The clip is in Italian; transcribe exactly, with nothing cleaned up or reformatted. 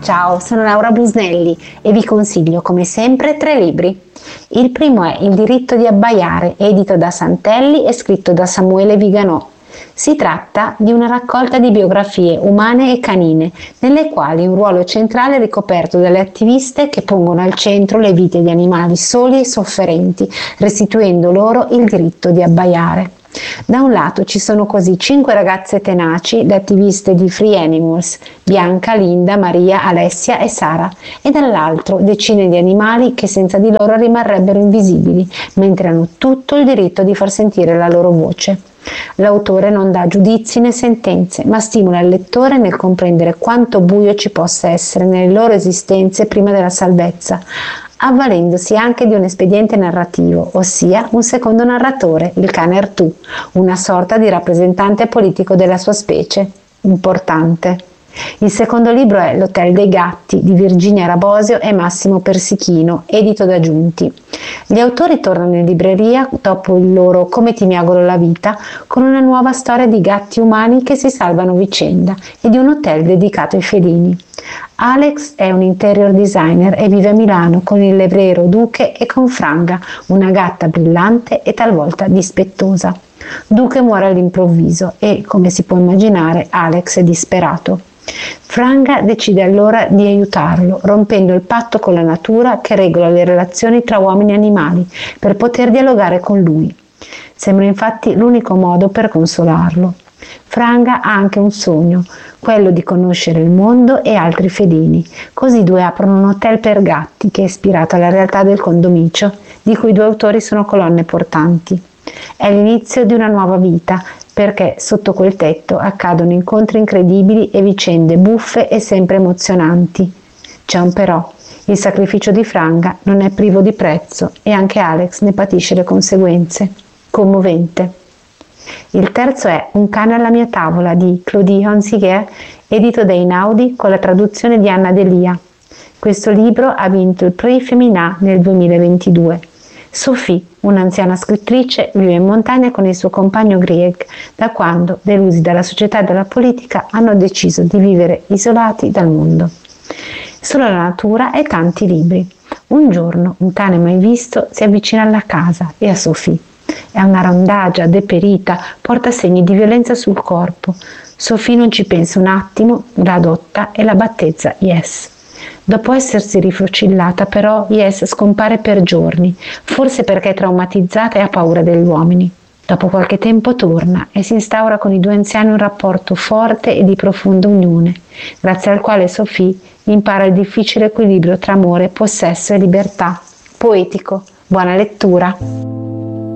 Ciao, sono Laura Busnelli e vi consiglio come sempre tre libri. Il primo è Il diritto di abbaiare, edito da Santelli e scritto da Samuele Viganò. Si tratta di una raccolta di biografie umane e canine, nelle quali un ruolo centrale è ricoperto dalle attiviste che pongono al centro le vite di animali soli e sofferenti, restituendo loro il diritto di abbaiare. Da un lato ci sono così cinque ragazze tenaci, le attiviste di Free Animals, Bianca, Linda, Maria, Alessia e Sara, e dall'altro decine di animali che senza di loro rimarrebbero invisibili, mentre hanno tutto il diritto di far sentire la loro voce. L'autore non dà giudizi né sentenze, ma stimola il lettore nel comprendere quanto buio ci possa essere nelle loro esistenze prima della salvezza, avvalendosi anche di un espediente narrativo, ossia un secondo narratore, il cane Artù, una sorta di rappresentante politico della sua specie. Importante. Il secondo libro è L'Hotel dei Gatti di Virginia Rabosio e Massimo Persichino, edito da Giunti. Gli autori tornano in libreria dopo il loro Come ti miagolo la vita con una nuova storia di gatti umani che si salvano a vicenda e di un hotel dedicato ai felini. Alex è un interior designer e vive a Milano con il levriero Duche e con Franga, una gatta brillante e talvolta dispettosa. Duche muore all'improvviso e, come si può immaginare, Alex è disperato. Franga decide allora di aiutarlo, rompendo il patto con la natura che regola le relazioni tra uomini e animali, per poter dialogare con lui. Sembra infatti l'unico modo per consolarlo. Franga ha anche un sogno, quello di conoscere il mondo e altri felini. Così i due aprono un hotel per gatti che è ispirato alla realtà del condominio, di cui i due autori sono colonne portanti. È l'inizio di una nuova vita, perché sotto quel tetto accadono incontri incredibili e vicende buffe e sempre emozionanti. C'è un però: il sacrificio di Franga non è privo di prezzo e anche Alex ne patisce le conseguenze. Commovente. Il terzo è Un cane alla mia tavola di Claudie Honsiger, edito da Einaudi con la traduzione di Anna Delia. Questo libro ha vinto il Prix Féminin nel duemilaventidue. Sophie, un'anziana scrittrice, vive in montagna con il suo compagno Grieg, da quando, delusi dalla società e dalla politica, hanno deciso di vivere isolati dal mondo. Solo la natura e tanti libri. Un giorno un cane mai visto si avvicina alla casa e a Sophie. È una randagia, deperita, porta segni di violenza sul corpo. Sophie non ci pensa un attimo, la adotta e la battezza Yes. Dopo essersi rifocillata, però, Yes scompare per giorni, forse perché è traumatizzata e ha paura degli uomini. Dopo qualche tempo torna e si instaura con i due anziani un rapporto forte e di profonda unione, grazie al quale Sophie impara il difficile equilibrio tra amore, possesso e libertà. Poetico. Buona lettura!